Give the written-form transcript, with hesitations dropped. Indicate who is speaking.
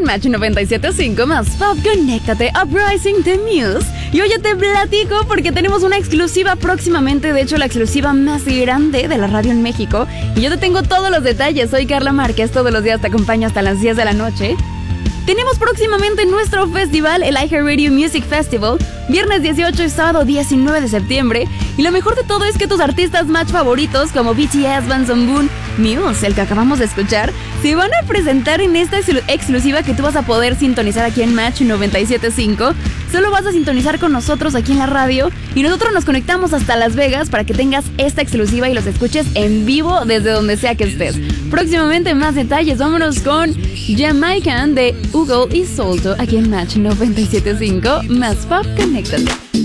Speaker 1: Match 97.5 más Pop, conéctate, Uprising the Muse. Y hoy ya te platico porque tenemos una exclusiva próximamente, de hecho la exclusiva más grande de la radio en México. Y yo te tengo todos los detalles, soy Carla Márquez, todos los días te acompaño hasta las 10 de la noche. Tenemos próximamente nuestro festival, el iHeartRadio Music Festival, viernes 18 y sábado 19 de septiembre. Y lo mejor de todo es que tus artistas match favoritos como BTS, Bang Zoom, Muse, el que acabamos de escuchar, se van a presentar en esta exclusiva que tú vas a poder sintonizar aquí en Match 97.5. Solo vas a sintonizar con nosotros aquí en la radio y nosotros nos conectamos hasta Las Vegas para que tengas esta exclusiva y los escuches en vivo desde donde sea que estés. Próximamente más detalles, vámonos con Jamaican de Hugo y Solto aquí en Match 97.5 más Pop, conéctate.